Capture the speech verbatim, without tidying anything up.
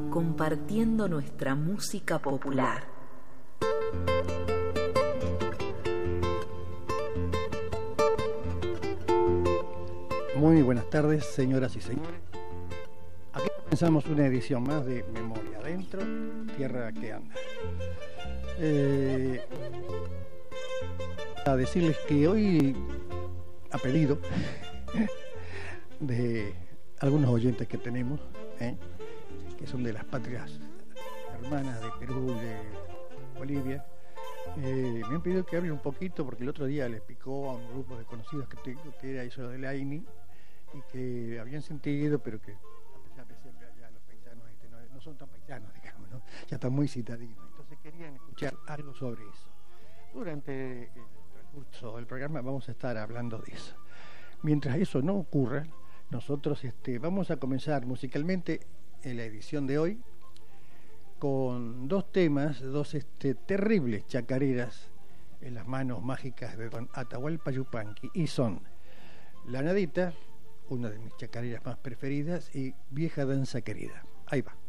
compartiendo nuestra música popular. Muy buenas tardes, señoras y señores. Aquí comenzamos una edición más de Memoria Adentro, Tierra que Anda. Eh, a decirles que hoy, a pedido de algunos oyentes que tenemos, ¿eh? que son de las patrias hermanas de Perú, de Bolivia, eh, me han pedido que hable un poquito porque el otro día les picó a un grupo de conocidos que tengo, que era eso del A I N I, y que habían sentido, pero que a pesar de ser ya los paisanos este, no, no son tan paisanos, digamos, ¿no? Ya están muy citadinos, entonces querían escuchar algo sobre eso. Durante el transcurso del programa vamos a estar hablando de eso. Mientras eso no ocurra, nosotros este, vamos a comenzar musicalmente en la edición de hoy con dos temas, dos este, terribles chacareras en las manos mágicas de don Atahualpa Yupanqui, y son La Nadita, una de mis chacareras más preferidas, y Vieja Danza Querida. Ahí va.